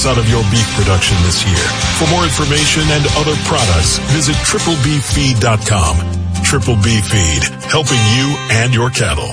out of your beef production this year. For more information and other products, visit TripleBFeed.com. Triple B Feed, helping you and your cattle.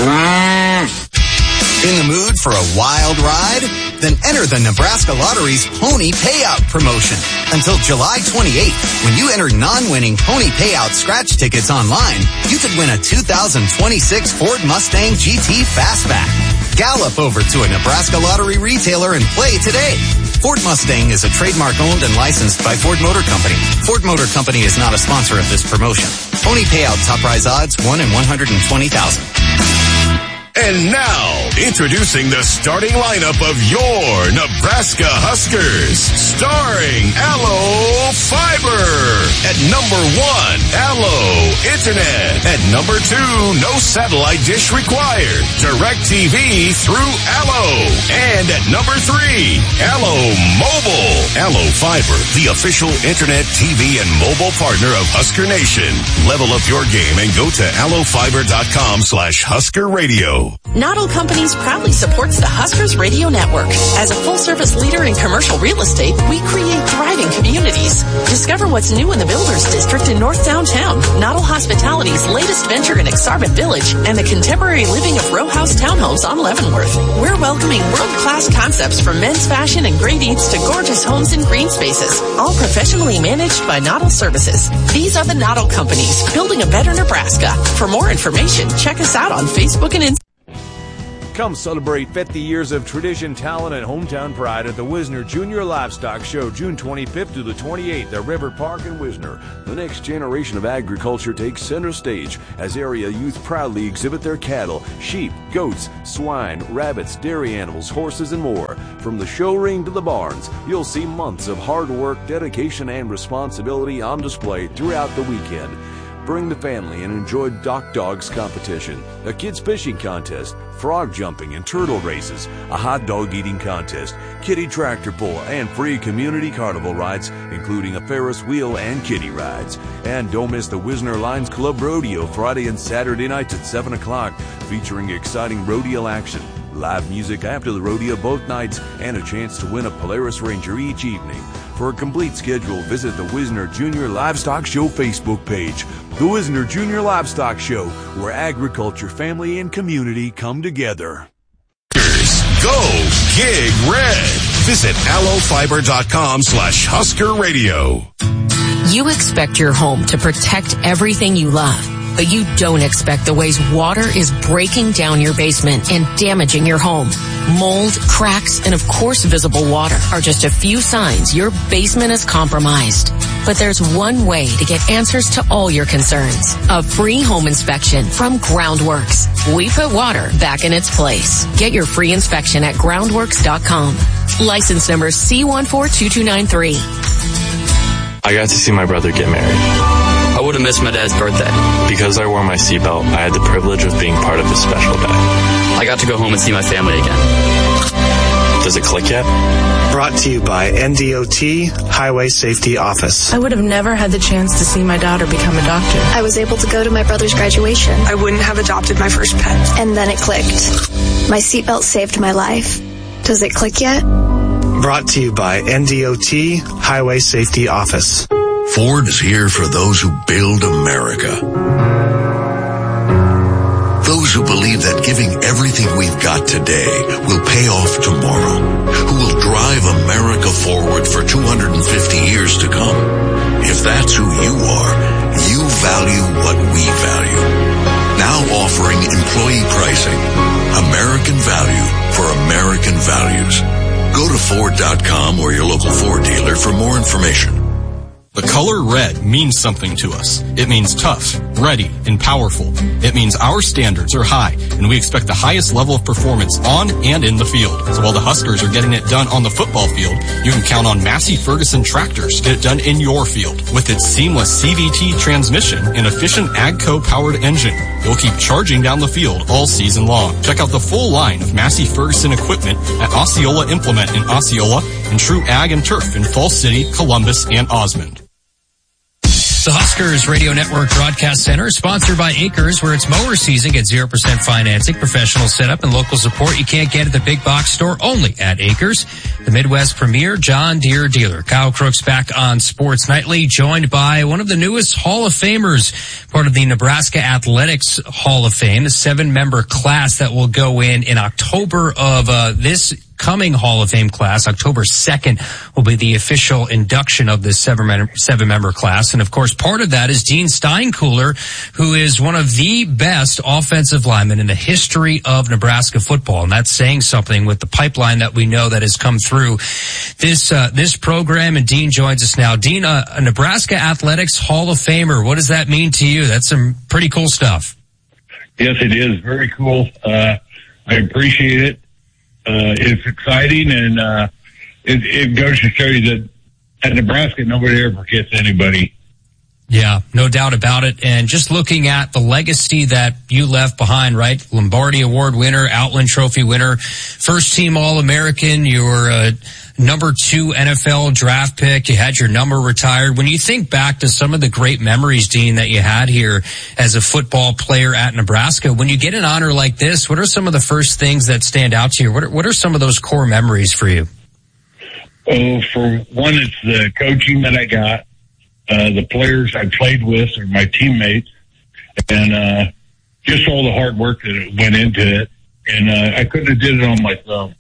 In the mood for a wild ride? Then enter the Nebraska Lottery's Pony Payout promotion. Until July 28th, when you enter non-winning Pony Payout scratch tickets online, you could win a 2026 Ford Mustang GT Fastback. Gallop over to a Nebraska Lottery retailer and play today. Ford Mustang is a trademark owned and licensed by Ford Motor Company. Ford Motor Company is not a sponsor of this promotion. Pony Payout top prize odds 1 in 120,000. And now, introducing the starting lineup of your Nebraska Huskers, starring Allo Fiber. At number 1, Allo Internet. At number 2, no satellite dish required. DirecTV through Allo. And at number 3, Allo Mobile. Allo Fiber, the official internet, TV, and mobile partner of Husker Nation. Level up your game and go to allofiber.com/Husker Radio. Noddle Companies proudly supports the Huskers Radio Network. As a full-service leader in commercial real estate, we create thriving communities. Discover what's new in the Builders District in North Downtown, Noddle Hospitality's latest venture in Exarban Village, and the contemporary living of row house townhomes on Leavenworth. We're welcoming world-class concepts from men's fashion and great eats to gorgeous homes and green spaces, all professionally managed by Noddle Services. These are the Noddle Companies, building a better Nebraska. For more information, check us out on Facebook and Instagram. Come celebrate 50 years of tradition, talent, and hometown pride at the Wisner Junior Livestock Show, June 25th to the 28th at River Park in Wisner. The next generation of agriculture takes center stage as area youth proudly exhibit their cattle, sheep, goats, swine, rabbits, dairy animals, horses, and more. From the show ring to the barns, you'll see months of hard work, dedication, and responsibility on display throughout the weekend. Bring the family and enjoy Dock Dogs competition, a kids fishing contest, frog jumping and turtle races, a hot dog eating contest, kiddie tractor pull, and free community carnival rides, including a Ferris wheel and kiddie rides. And don't miss the Wisner Lions Club Rodeo Friday and Saturday nights at 7 o'clock, featuring exciting rodeo action, live music after the rodeo both nights, and a chance to win a Polaris Ranger each evening. For a complete schedule, visit the Wisner Junior Livestock Show Facebook page. The Wisner Junior Livestock Show, where agriculture, family, and community come together. Go Gig Red. Visit allofiber.com/Husker Radio. You expect your home to protect everything you love, but you don't expect the ways water is breaking down your basement and damaging your home. Mold, cracks, and of course visible water are just a few signs your basement is compromised. But there's one way to get answers to all your concerns. A free home inspection from Groundworks. We put water back in its place. Get your free inspection at groundworks.com. License number C142293. I got to see my brother get married. I would have missed my dad's birthday. Because I wore my seatbelt, I had the privilege of being part of his special day. I got to go home and see my family again. Does it click yet? Brought to you by NDOT Highway Safety Office. I would have never had the chance to see my daughter become a doctor. I was able to go to my brother's graduation. I wouldn't have adopted my first pet. And then it clicked. My seatbelt saved my life. Does it click yet? Brought to you by NDOT Highway Safety Office. Ford is here for those who build America. Those who believe that giving everything we've got today will pay off tomorrow. Who will drive America forward for 250 years to come. If that's who you are, you value what we value. Now offering employee pricing. American value for American values. Go to Ford.com or your local Ford dealer for more information. The color red means something to us. It means tough, ready, and powerful. It means our standards are high, and we expect the highest level of performance on and in the field. So while the Huskers are getting it done on the football field, you can count on Massey Ferguson tractors to get it done in your field. With its seamless CVT transmission and efficient AGCO-powered engine, you'll keep charging down the field all season long. Check out the full line of Massey Ferguson equipment at Osceola Implement in Osceola and True Ag and Turf in Falls City, Columbus, and Osmond. The Huskers Radio Network Broadcast Center is sponsored by Acres, where it's mower season. Get 0% financing, professional setup, and local support you can't get at the big box store, only at Acres, the Midwest premier John Deere dealer. Kyle Crooks back on Sports Nightly, joined by one of the newest Hall of Famers, part of the Nebraska Athletics Hall of Fame, the 7-member class that will go in October of this coming Hall of Fame class. October 2nd will be the official induction of this 7-member class. And of course, part of that is Dean Steinkuhler, who is one of the best offensive linemen in the history of Nebraska football. And that's saying something with the pipeline that we know that has come through this program. And Dean joins us now. Dean, a Nebraska Athletics Hall of Famer. What does that mean to you? That's some pretty cool stuff. Yes, it is. Very cool. I appreciate it. It's exciting, and it goes to show you that at Nebraska, nobody ever forgets anybody. Yeah, no doubt about it. And just looking at the legacy that you left behind, right? Lombardi Award winner, Outland Trophy winner, first team All-American, you were number 2 NFL draft pick. You had your number retired. When you think back to some of the great memories, Dean, that you had here as a football player at Nebraska, when you get an honor like this, what are some of the first things that stand out to you? What are some of those core memories for you? Oh, for one, it's the coaching that I got, the players I played with or my teammates, and just all the hard work that went into it. And I couldn't have did it on myself.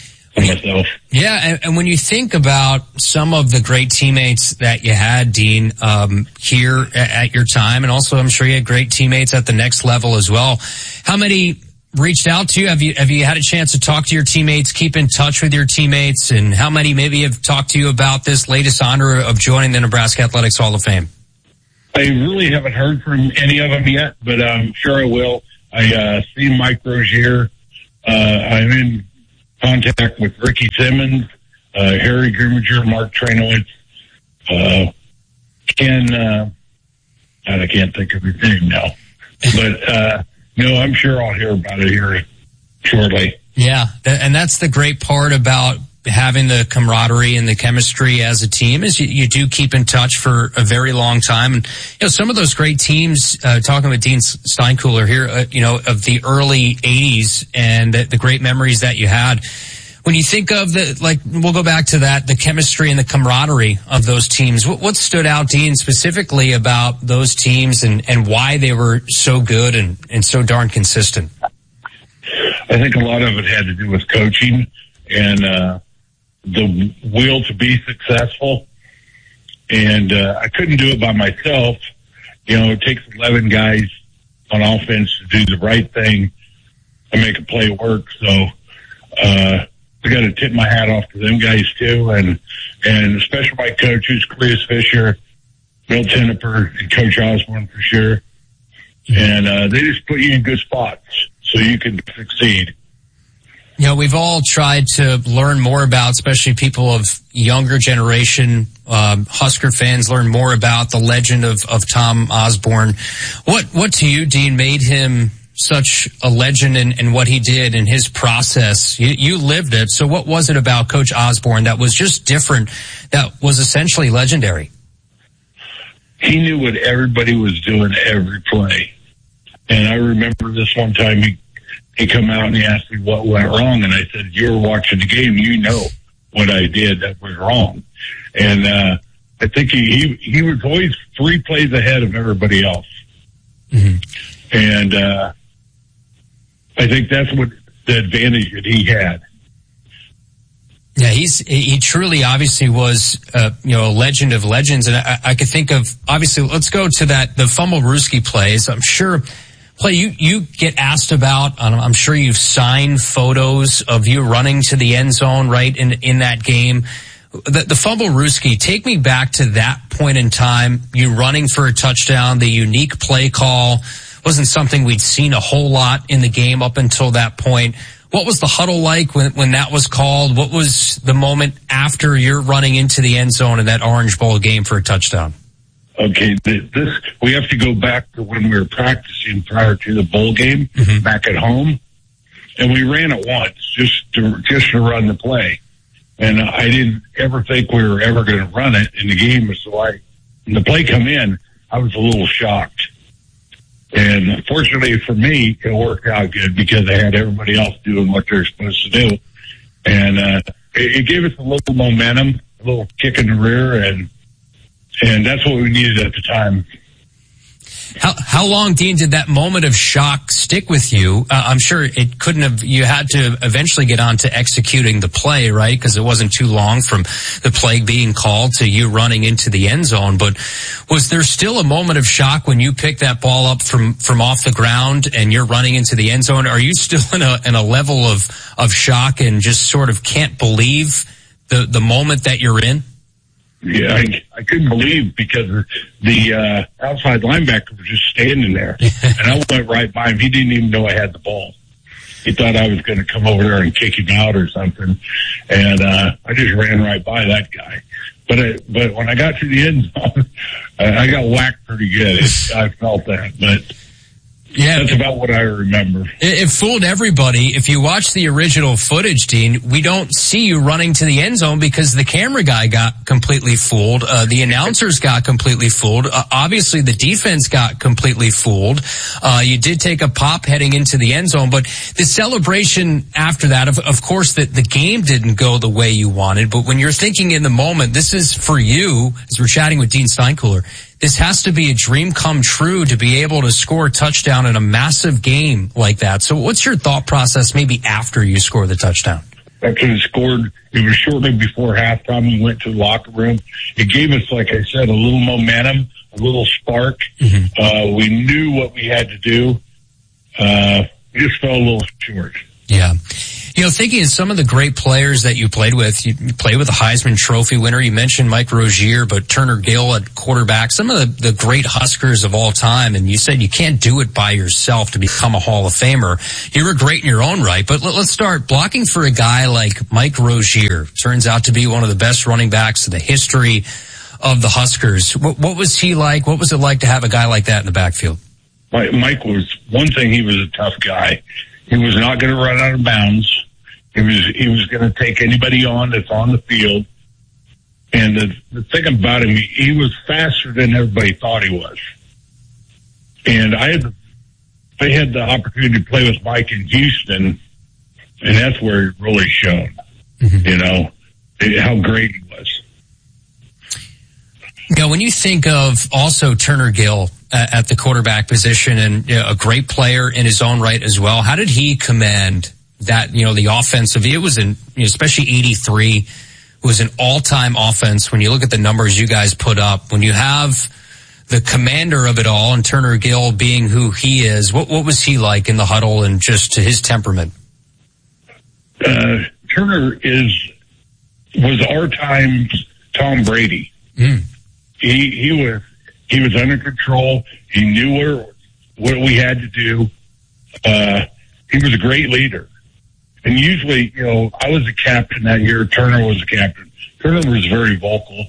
Yeah, and when you think about some of the great teammates that you had, Dean, here at your time, and also I'm sure you had great teammates at the next level as well. How many reached out to you? Have you had a chance to talk to your teammates, keep in touch with your teammates, and how many maybe have talked to you about this latest honor of joining the Nebraska Athletics Hall of Fame? I really haven't heard from any of them yet, but I'm sure I will. I see Mike Rozier. I'm in contact with Ricky Simmons, Harry Grimminger, Mark Trainowitz, Ken, I can't think of his name now. But, no, I'm sure I'll hear about it here shortly. Yeah, and that's the great part about having the camaraderie and the chemistry as a team is you do keep in touch for a very long time. And, some of those great teams, talking with Dean Steinkuhler here, of the early 80s and the great memories that you had. When you think of we'll go back to that, the chemistry and the camaraderie of those teams, what stood out, Dean, specifically about those teams and why they were so good and so darn consistent? I think a lot of it had to do with coaching and, the will to be successful. And I couldn't do it by myself. It takes 11 guys on offense to do the right thing and make a play work. So I got to tip my hat off to them guys too, and especially my coaches, Chris Fisher, Bill Tenniper, and Coach Osborne for sure. And they just put you in good spots so you can succeed. We've all tried to learn more about, especially people of younger generation, Husker fans, learn more about the legend of Tom Osborne. What to you, Dean, made him such a legend in what he did in his process? You lived it. So what was it about Coach Osborne that was just different, that was essentially legendary? He knew what everybody was doing every play. And I remember this one time he come out and he asked me what went wrong, and I said, "You were watching the game. You know what I did that was wrong." And I think he was always 3 plays ahead of everybody else. Mm-hmm. And I think that's what the advantage that he had. Yeah, he truly obviously was a legend of legends, and I could think of, obviously, let's go to the Fumblerooski plays. I'm sure you get asked about, I'm sure you've signed photos of you running to the end zone, right, in that game. The Fumblerooski, take me back to that point in time, you running for a touchdown, the unique play call, wasn't something we'd seen a whole lot in the game up until that point. What was the huddle like when that was called? What was the moment after you're running into the end zone in that Orange Bowl game for a touchdown? Okay, we have to go back to when we were practicing prior to the bowl game, back at home, and we ran it once just to run the play, and I didn't ever think we were ever going to run it in the game. So when the play come in, I was a little shocked. And fortunately for me, it worked out good because I had everybody else doing what they're supposed to do. And it gave us a little momentum, a little kick in the rear, and that's what we needed at the time. How long, Dean, did that moment of shock stick with you? I'm sure it couldn't have, you had to eventually get on to executing the play, right? Because it wasn't too long from the play being called to you running into the end zone. But was there still a moment of shock when you picked that ball up from off the ground and you're running into the end zone? Are you still in a level of shock and just sort of can't believe the moment that you're in? Yeah, I couldn't believe because the outside linebacker was just standing there. And I went right by him. He didn't even know I had the ball. He thought I was going to come over there and kick him out or something. And I just ran right by that guy. But when I got to the end zone, I got whacked pretty good. I felt that. But yeah, that's about what I remember. It fooled everybody. If you watch the original footage, Dean, we don't see you running to the end zone because the camera guy got completely fooled. The announcers got completely fooled. Obviously, the defense got completely fooled. You did take a pop heading into the end zone, but the celebration after that, of course, the game didn't go the way you wanted. But when you're thinking in the moment, this is for you, as we're chatting with Dean Steinkuhler, this has to be a dream come true to be able to score a touchdown in a massive game like that. So what's your thought process maybe after you score the touchdown? After we scored, it was shortly before halftime. We went to the locker room. It gave us, like I said, a little momentum, a little spark. Mm-hmm. We knew what we had to do. We just fell a little short. Yeah. You know, thinking of some of the great players that you played with, you played with a Heisman Trophy winner. You mentioned Mike Rozier, but Turner Gill at quarterback, some of the great Huskers of all time. And you said you can't do it by yourself to become a Hall of Famer. You were great in your own right, but let's start blocking for a guy like Mike Rozier. Turns out to be one of the best running backs in the history of the Huskers. What was he like? What was it like to have a guy like that in the backfield? Mike was, one thing, he was a tough guy. He was not going to run out of bounds. He was going to take anybody on that's on the field. And the thing about him, he was faster than everybody thought he was. And I had the opportunity to play with Mike in Houston, and that's where it really shone. Mm-hmm. You know, how great he was. Now, when you think of also Turner Gill at the quarterback position and a great player in his own right as well, how did he command that, you know, the offensive? It was especially 83 was an all-time offense. When you look at the numbers you guys put up, when you have the commander of it all and Turner Gill being who he is, what was he like in the huddle and just to his temperament? Turner was our time's Tom Brady. Mm. He was under control. He knew what we had to do. He was a great leader. And usually, you know, I was a captain that year. Turner was a captain. Turner was very vocal.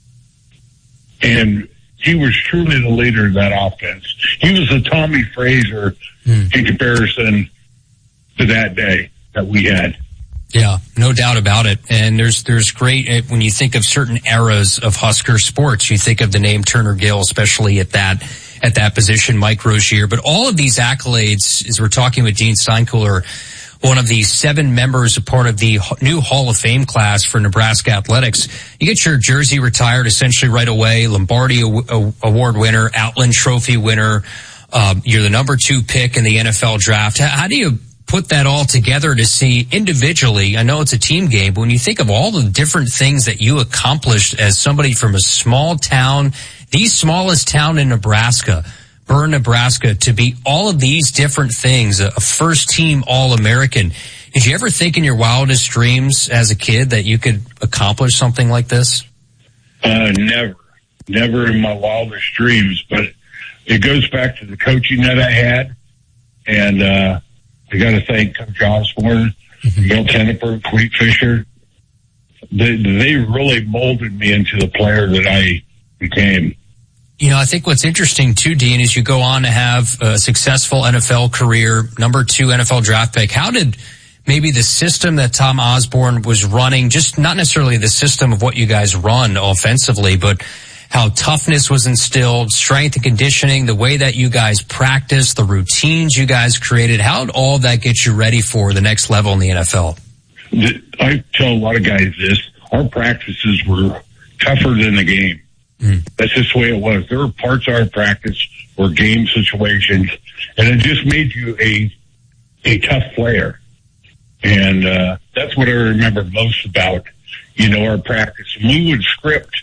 And he was truly the leader of that offense. He was the Tommy Fraser in comparison to that day that we had. Yeah, no doubt about it. And there's great, when you think of certain eras of Husker sports, you think of the name Turner Gill, especially at that position, Mike Rozier. But all of these accolades, as we're talking with Dean Steinkuhler, one of the 7 members, a part of the new Hall of Fame class for Nebraska athletics. You get your jersey retired essentially right away. Lombardi Award winner, Outland Trophy winner. You're the number 2 pick in the NFL draft. How do you put that all together to see individually? I know it's a team game, but when you think of all the different things that you accomplished as somebody from a small town, the smallest town in Nebraska, Burr, Nebraska, to be all of these different things, a first-team All-American. Did you ever think in your wildest dreams as a kid that you could accomplish something like this? Never in my wildest dreams, but it goes back to the coaching that I had, and I got to thank Coach Osborne, Bill Tenneper, Cleet Fisher. They really molded me into the player that I became. You know, I think what's interesting too, Dean, is you go on to have a successful NFL career, number 2 NFL draft pick. How did maybe the system that Tom Osborne was running, just not necessarily the system of what you guys run offensively, but how toughness was instilled, strength and conditioning, the way that you guys practiced, the routines you guys created. How did all that get you ready for the next level in the NFL? I tell a lot of guys this. Our practices were tougher than the game. That's just the way it was. There were parts of our practice were game situations, and it just made you a tough player. And that's what I remember most about, our practice. And we would script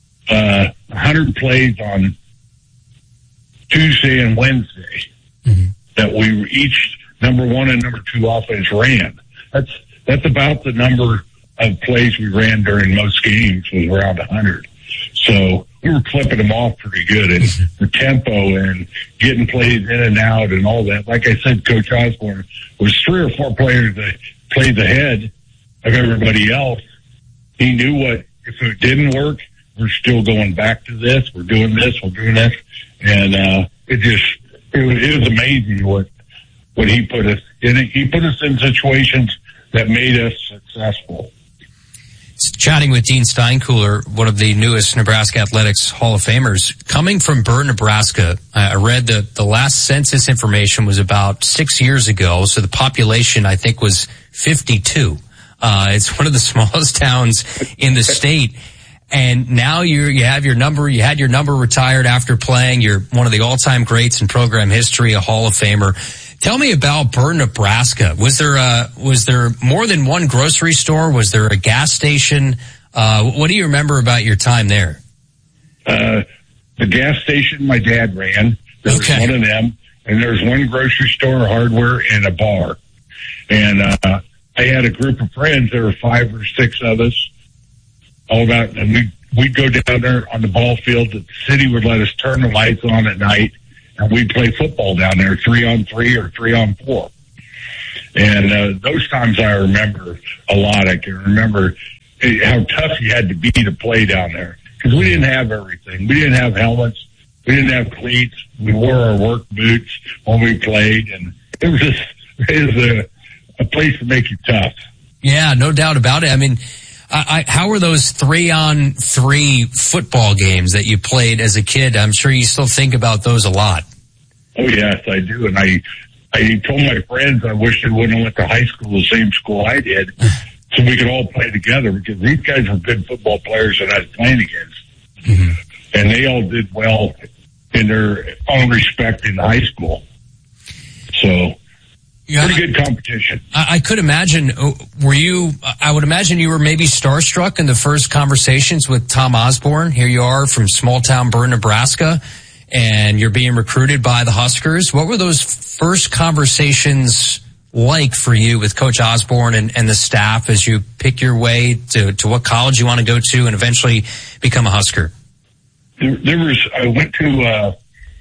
100 plays on Tuesday and Wednesday that we each number 1 and number 2 offense ran. That's about the number of plays we ran during most games was around 100. So we were clipping them off pretty good, and the tempo and getting plays in and out and all that. Like I said, Coach Osborne was 3 or 4 players that played ahead of everybody else. He knew what, if it didn't work, we're still going back to this. We're doing this. We're doing this. And it was amazing what he put us in. He put us in situations that made us successful. Chatting with Dean Steinkuhler, one of the newest Nebraska Athletics Hall of Famers. Coming from Burr, Nebraska, I read that the last census information was about 6 years ago, so the population, I think, was 52. It's one of the smallest towns in the state. And now you have your number, you had your number retired after playing. You're one of the all-time greats in program history, a Hall of Famer. Tell me about Burr, Nebraska. Was there more than one grocery store? Was there a gas station? What do you remember about your time there? The gas station my dad ran. There was one of them, and there's one grocery store, hardware, and a bar. And I had a group of friends. There were 5 or 6 of us. And we'd go down there on the ball field. The city would let us turn the lights on at night, and we'd play football down there, 3-on-3 or 3-on-4. And those times I remember a lot. I can remember how tough you had to be to play down there, because we didn't have everything. We didn't have helmets. We didn't have cleats. We wore our work boots when we played, and it was a place to make you tough. Yeah, no doubt about it. I mean, how were those 3-on-3 football games that you played as a kid? I'm sure you still think about those a lot. Oh, yes, I do. And I told my friends I wish they wouldn't have went to high school, the same school I did, so we could all play together, because these guys were good football players that I was playing against. Mm-hmm. And they all did well in their own respect in high school. So, pretty good competition. I could imagine, I would imagine you were maybe starstruck in the first conversations with Tom Osborne. Here you are from small town Burr, Nebraska, and you're being recruited by the Huskers. What were those first conversations like for you with Coach Osborne and the staff as you pick your way to what college you want to go to and eventually become a Husker? I went to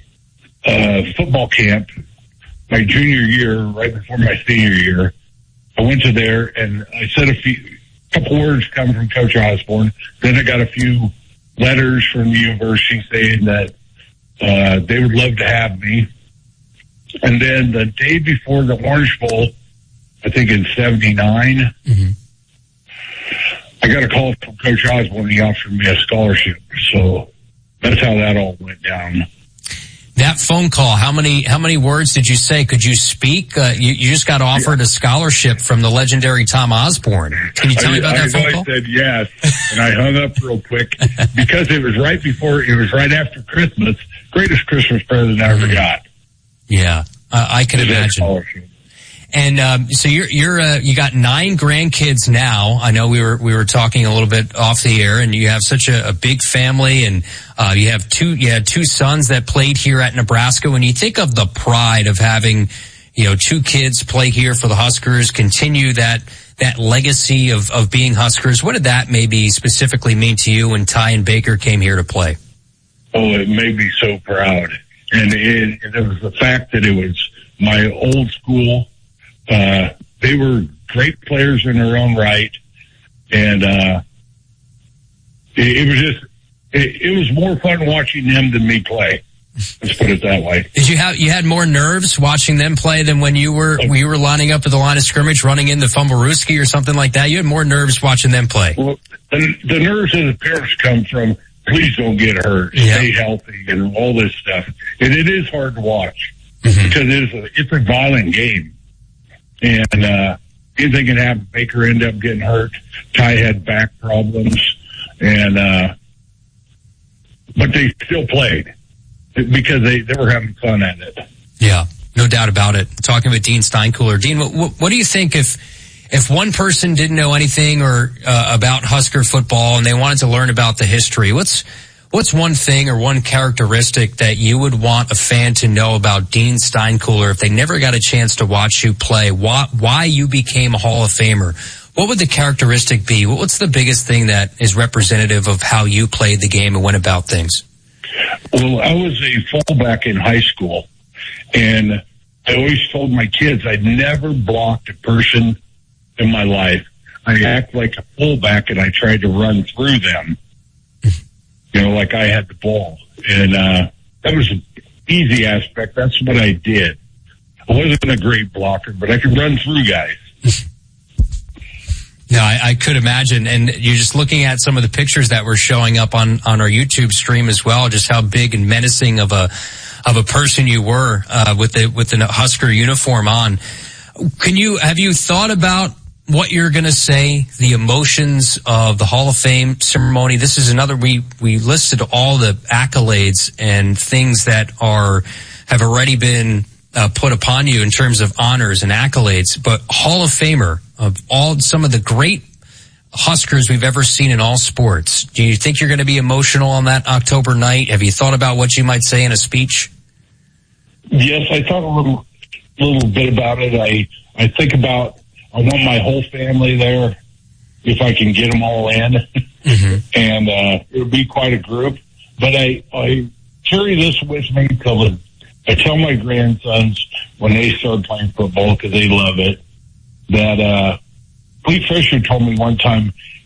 a football camp my junior year, right before my senior year. I went to there and I said a couple words coming from Coach Osborne. Then I got a few letters from the university saying that they would love to have me. And then the day before the Orange Bowl, I think in 79, I got a call from Coach Osborne. He offered me a scholarship. So that's how that all went down. That phone call, how many words did you say? Could you speak? You just got offered a scholarship from the legendary Tom Osborne. Can you tell me about that phone call? I said yes, and I hung up real quick because it was right after Christmas. Greatest Christmas present I ever got. Yeah, I can imagine. And so you got 9 grandkids now. I know we were talking a little bit off the air, and you have such a big family, and you had 2 sons that played here at Nebraska. When you think of the pride of having 2 kids play here for the Huskers, continue that legacy of being Huskers, what did that maybe specifically mean to you when Ty and Baker came here to play? Oh, it made me so proud, and it was the fact that it was my old school. They were great players in their own right, and it was more fun watching them than me play. Let's put it that way. Did you had more nerves watching them play than when you were lining up at the line of scrimmage, running in the Fumblerooski or something like that? You had more nerves watching them play. Well, the nerves of the parents come from please don't get hurt, stay healthy, and all this stuff. And it is hard to watch because it's a violent game. And anything can happen. Baker ended up getting hurt. Ty had back problems. And but they still played because they were having fun at it. Yeah, no doubt about it. Talking with Dean Steinkuhler. Dean, what do you think if one person didn't know anything or about Husker football and they wanted to learn about the history, what's one thing or one characteristic that you would want a fan to know about Dean Steinkuhler if they never got a chance to watch you play? Why you became a Hall of Famer? What would the characteristic be? What's the biggest thing that is representative of how you played the game and went about things? Well, I was a fullback in high school, and I always told my kids I'd never blocked a person in my life. I act like a fullback, and I tried to run through them, like I had the ball. And that was an easy aspect. That's what I did. I wasn't a great blocker, but I could run through guys. No, I could imagine. And you're just looking at some of the pictures that were showing up on our YouTube stream as well, just how big and menacing of a person you were, with the Husker uniform on. Have you thought about what you're going to say, the emotions of the Hall of Fame ceremony? This is another, we listed all the accolades and things that have already been put upon you in terms of honors and accolades, but Hall of Famer of some of the great Huskers we've ever seen in all sports. Do you think you're going to be emotional on that October night? Have you thought about what you might say in a speech? Yes, I thought a little bit about it. I think about, I want my whole family there if I can get them all in. And it would be quite a group. But I carry this with me till I tell my grandsons when they start playing football, because they love it, that Clete Fisher told me one time